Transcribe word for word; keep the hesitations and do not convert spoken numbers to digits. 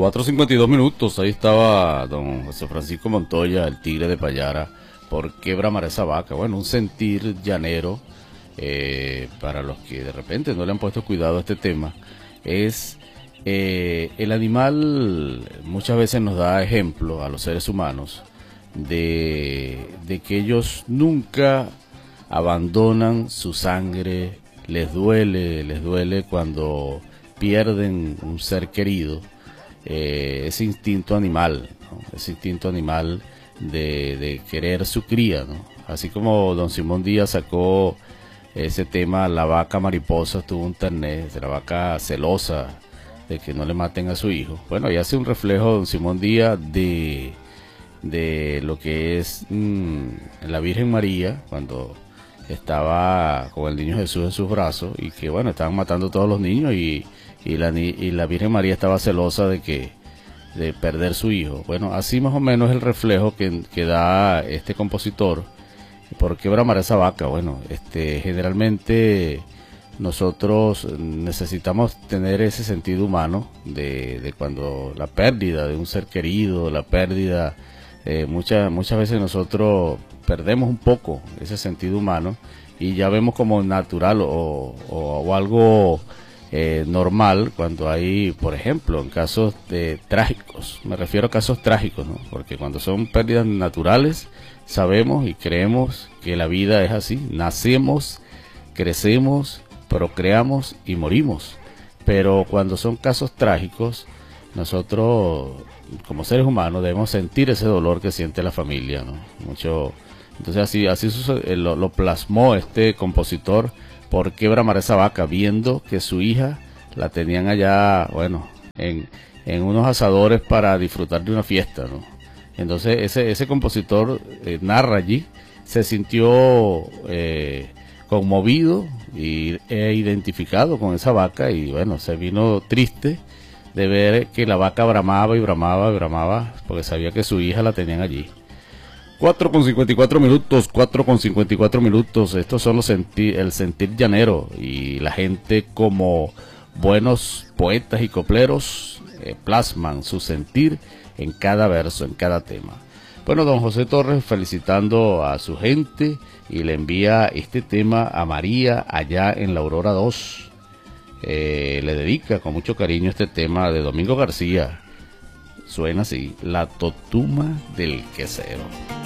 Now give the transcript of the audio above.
cuatro cincuenta y dos minutos, ahí estaba don José Francisco Montoya, el tigre de Payara. ¿Por qué bramar esa vaca? Bueno, un sentir llanero, eh, para los que de repente no le han puesto cuidado a este tema, es eh, el animal muchas veces nos da ejemplo a los seres humanos de, de que ellos nunca abandonan su sangre, les duele, les duele cuando pierden un ser querido, eh, ese instinto animal, ¿no? Ese instinto animal de, de querer su cría, ¿no? Así como don Simón Díaz sacó ese tema, la vaca mariposa tuvo un ternés, de la vaca celosa de que no le maten a su hijo. Bueno, ahí hace un reflejo don Simón Díaz de, de lo que es mmm, la Virgen María cuando estaba con el niño Jesús en sus brazos y que bueno, estaban matando a todos los niños y, y, la, y la Virgen María estaba celosa de que de perder su hijo. Bueno, así más o menos es el reflejo que, que da este compositor. ¿Por qué bramar esa vaca? Bueno, este, generalmente nosotros necesitamos tener ese sentido humano de, de cuando la pérdida de un ser querido, la pérdida, eh, muchas, muchas veces nosotros perdemos un poco ese sentido humano y ya vemos como natural o, o, o algo eh, normal cuando hay, por ejemplo, en casos de trágicos, me refiero a casos trágicos, ¿no? Porque cuando son pérdidas naturales sabemos y creemos que la vida es así, nacemos, crecemos, procreamos y morimos, pero cuando son casos trágicos nosotros como seres humanos debemos sentir ese dolor que siente la familia, ¿no? Mucho. Entonces así, así lo, lo plasmó este compositor. ¿Por qué bramar esa vaca? Viendo que su hija la tenían allá, bueno, en, en unos asadores para disfrutar de una fiesta, ¿no? Entonces ese, ese compositor eh, narra allí, se sintió eh, conmovido y, e identificado con esa vaca y bueno, se vino triste de ver que la vaca bramaba y bramaba y bramaba porque sabía que su hija la tenían allí. cuatro con cincuenta y cuatro minutos, cuatro con cincuenta y cuatro minutos, estos son los senti el sentir llanero y la gente como buenos poetas y copleros eh, plasman su sentir en cada verso, en cada tema. Bueno, don José Torres felicitando a su gente y le envía este tema a María allá en la Aurora dos. Eh, le dedica con mucho cariño este tema de Domingo García. Suena así, La Totuma del Quesero.